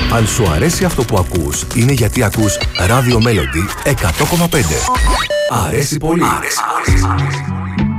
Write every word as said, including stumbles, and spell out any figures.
Αν σου αρέσει αυτό που ακούς, είναι γιατί ακούς Radio Melody εκατό κόμμα πέντε. Αρέσει πολύ. Αρέσει πολύ.